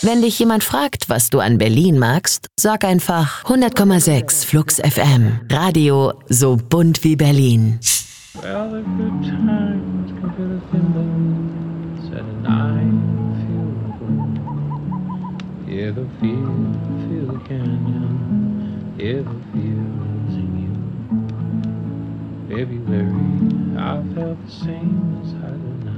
Wenn dich jemand fragt, was du an Berlin magst, sag einfach 100,6 Flux FM. Radio so bunt wie Berlin. Well, the good times can fill the thimbles and I feel the gold. Hear the feel the canyon, hear the feels in you. February, I felt the same as I do now.